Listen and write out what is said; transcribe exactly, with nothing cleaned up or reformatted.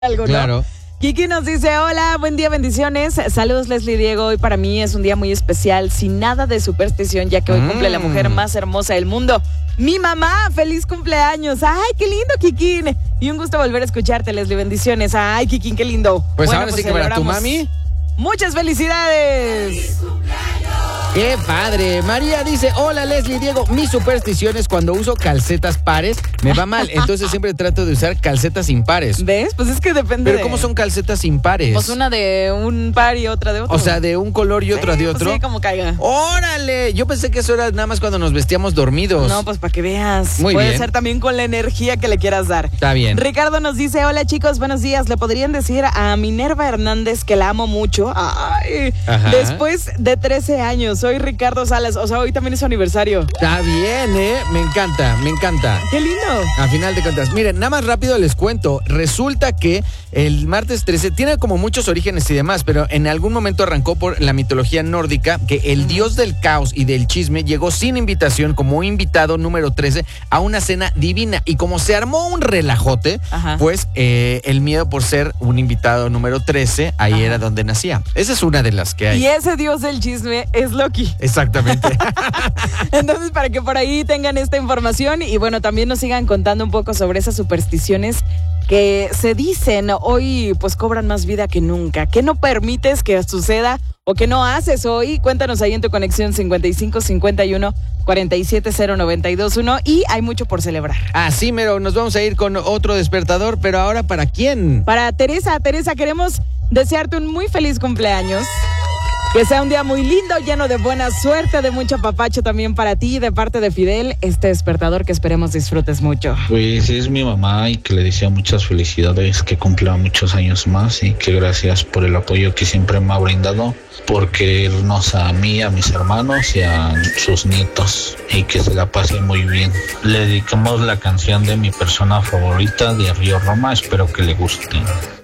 algo, ¿no? Claro. Kiki nos dice, hola, buen día, bendiciones. Saludos, Leslie Diego. Hoy para mí es un día muy especial, sin nada de superstición, ya que hoy Mm. cumple la mujer más hermosa del mundo. Mi mamá, feliz cumpleaños. Ay, qué lindo, Kikín. Y un gusto volver a escucharte, Leslie, bendiciones. Ay, Kikín, qué lindo. Pues Bueno, ahora sí que para tu celebramos. mami. Muchas felicidades. ¡Qué padre! María dice, hola Leslie Diego, mi superstición es cuando uso calcetas pares, me va mal, entonces siempre trato de usar calcetas impares. ¿Ves? Pues es que depende Pero de... ¿cómo son calcetas impares? Pues una de un par y otra de otro. O sea, de un color y otra Sí, de pues otro. sí, como caiga. ¡Órale! Yo pensé que eso era nada más cuando nos vestíamos dormidos. No, pues para que veas. Muy Puede bien. ser también con la energía que le quieras dar. Está bien. Ricardo nos dice, hola chicos, buenos días. ¿Le podrían decir a Minerva Hernández que la amo mucho? Ay, Ajá. después de trece años, soy Ricardo Salas. O sea, hoy también es su aniversario. Está bien, ¿eh? Me encanta, me encanta. ¡Qué lindo! A final de cuentas, miren, nada más rápido les cuento. Resulta que el martes trece tiene como muchos orígenes y demás, pero en algún momento arrancó por la mitología nórdica que el dios del caos y del chisme llegó sin invitación como invitado número trece a una cena divina. Y como se armó un relajote, Ajá. pues eh, el miedo por ser un invitado número trece, ahí Ajá. era donde nacía. Esa es una de las que hay. Y ese dios del chisme es Loki. Exactamente. Entonces, para que por ahí tengan esta información y bueno, también nos sigan contando un poco sobre esas supersticiones que se dicen hoy, pues cobran más vida que nunca. ¿Qué no permites que suceda o que no haces hoy? Cuéntanos ahí en tu conexión cincuenta y cinco cincuenta y uno cuarenta y siete cero noventa y dos uno y hay mucho por celebrar. Así, mero, nos vamos a ir con otro despertador, pero ahora ¿para quién? Para Teresa, Teresa, queremos desearte un muy feliz cumpleaños. Que sea un día muy lindo, lleno de buena suerte, de mucho papacho también para ti, de parte de Fidel, este despertador que esperemos disfrutes mucho. Pues es mi mamá y que le deseo muchas felicidades, que cumpla muchos años más y que gracias por el apoyo que siempre me ha brindado, por querernos a mí, a mis hermanos y a sus nietos y que se la pase muy bien. Le dedicamos la canción de mi persona favorita de Río Roma, espero que le guste.